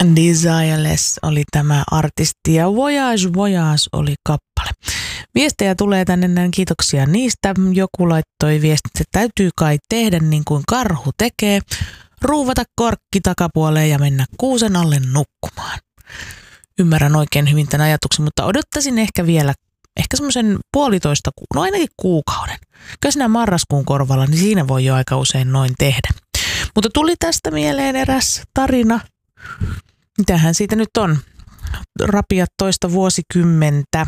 Desireless oli tämä artisti ja Voyage Voyage oli kappale. Viestejä tulee tänne näin, kiitoksia niistä. Joku laittoi viestit, että täytyy kai tehdä niin kuin karhu tekee, ruuvata korkki takapuoleen ja mennä kuusen alle nukkumaan. Ymmärrän oikein hyvin tämän ajatuksen, mutta odottaisin ehkä semmoisen 1,5, no ainakin kuukauden. Kyllä siinä marraskuun korvalla, niin siinä voi jo aika usein noin tehdä. Mutta tuli tästä mieleen eräs tarina. Mitähän siitä nyt on? Rapiat toista vuosikymmentä,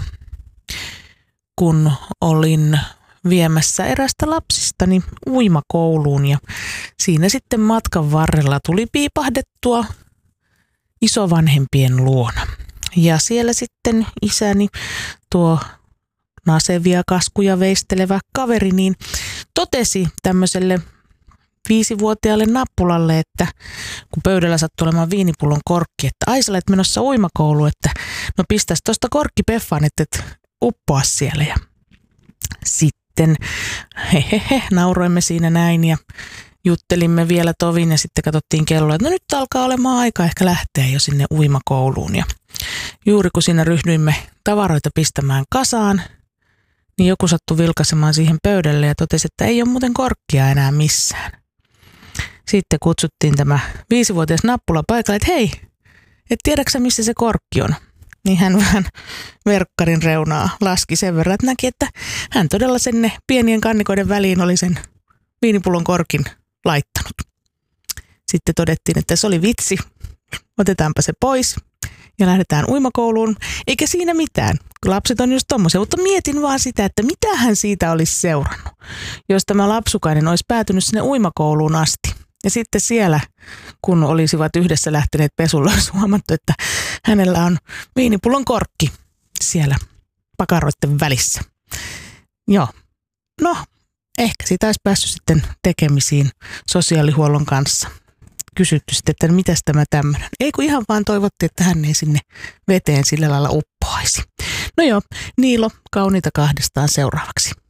kun olin viemässä erästä lapsistani uimakouluun ja siinä sitten matkan varrella tuli piipahdettua isovanhempien luona. Ja siellä sitten isäni, tuo nasevia kaskuja veistelevä kaveri, niin totesi tämmöiselle 5-vuotiaalle nappulalle, että kun pöydällä sattui olemaan viinipullon korkki, että ai sä olet menossa uimakouluun, että no pistäisi tuosta korkki peffaan, että et uppoa siellä. Ja sitten nauroimme siinä näin ja juttelimme vielä tovin ja sitten katsottiin kelloa, että no nyt alkaa olemaan aika ehkä lähteä jo sinne uimakouluun. Ja juuri kun siinä ryhdyimme tavaroita pistämään kasaan, niin joku sattui vilkaisemaan siihen pöydälle ja totesi, että ei ole muuten korkkia enää missään. Sitten kutsuttiin tämä 5-vuotias nappula paikalle, että hei, et tiedäksä missä se korkki on? Niin hän vähän verkkarin reunaa laski sen verran, että näki, että hän todella sen pienien kannikoiden väliin oli sen viinipullon korkin laittanut. Sitten todettiin, että se oli vitsi, otetaanpa se pois ja lähdetään uimakouluun, eikä siinä mitään. Lapset on just tommosia, mutta mietin vaan sitä, että mitä hän siitä olisi seurannut, jos tämä lapsukainen olisi päätynyt sinne uimakouluun asti. Ja sitten siellä, kun olisivat yhdessä lähteneet pesulle, olisi huomattu, että hänellä on viinipullon korkki siellä pakaroiden välissä. Joo, no ehkä siitä olisi päässyt sitten tekemisiin sosiaalihuollon kanssa. Kysytty sitten, että mitäs tämä tämmöinen. Ei kun ihan vaan toivottiin, että hän ei sinne veteen sillä lailla uppoaisi. No joo, Niilo, kauniita kahdestaan seuraavaksi.